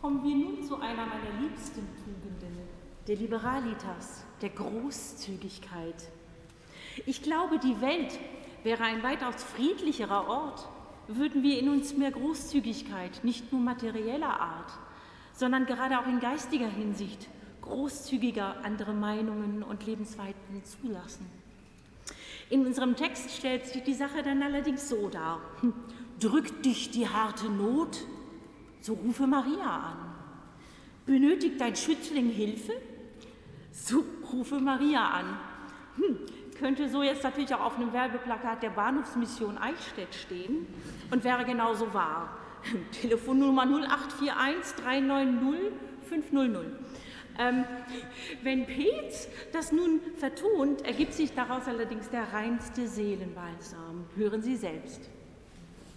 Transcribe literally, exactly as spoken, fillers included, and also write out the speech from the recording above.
Kommen wir nun zu einer meiner liebsten Tugenden, der Liberalitas, der Großzügigkeit. Ich glaube, die Welt wäre ein weitaus friedlicherer Ort, würden wir in uns mehr Großzügigkeit, nicht nur materieller Art, sondern gerade auch in geistiger Hinsicht großzügiger andere Meinungen und Lebensweisen zulassen. In unserem Text stellt sich die Sache dann allerdings so dar: Drückt dich die harte Not, so rufe Maria an. Benötigt dein Schützling Hilfe, so rufe Maria an. Hm, könnte so jetzt natürlich auch auf einem Werbeplakat der Bahnhofsmission Eichstätt stehen und wäre genauso wahr. Telefonnummer null acht vier eins drei neun null fünf null null. Ähm, wenn Peetz das nun vertont, ergibt sich daraus allerdings der reinste Seelenbalsam. Hören Sie selbst.